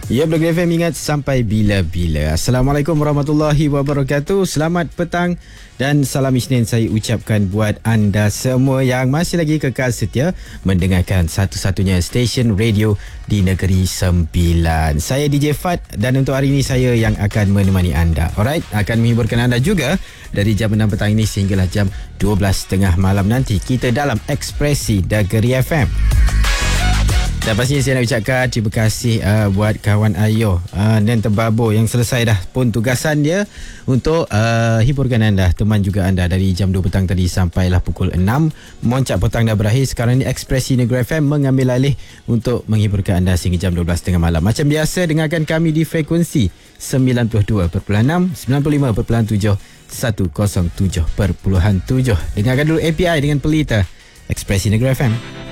Ya, Blog FM ingat sampai bila-bila. Assalamualaikum warahmatullahi wabarakatuh. Selamat petang dan salam Isnin saya ucapkan buat anda semua yang masih lagi kekal setia mendengarkan satu-satunya stesen radio di Negeri Sembilan. Saya DJ Fat dan untuk hari ini saya yang akan menemani anda. Alright, akan menghiburkan anda juga dari jam 6 petang ini sehinggalah jam 12.30 malam nanti. Kita dalam Ekspresi Negeri FM. Dan pastinya saya nak ucapkan terima kasih buat kawan Ayo dan Tebabo yang selesai dah pun tugasan dia untuk hiburkan anda, teman juga anda dari jam 2 petang tadi sampailah pukul 6. Moncak petang dah berakhir. Sekarang ni Ekspresi Negeri FM mengambil alih untuk menghiburkan anda sehingga jam 12.30 malam. Macam biasa, dengarkan kami di frekuensi 92.6, 95.7, 107.7. Dengarkan dulu API dengan pelita Ekspresi Negeri FM.